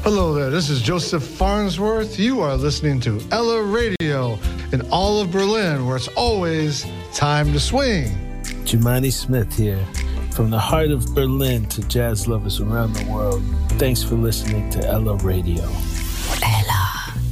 Hello there, this is Joseph Farnsworth. You are listening to Ella Radio in all of Berlin, where it's always time to swing. Jumani Smith here, from the heart of Berlin to jazz lovers around the world. Thanks for listening to Ella Radio.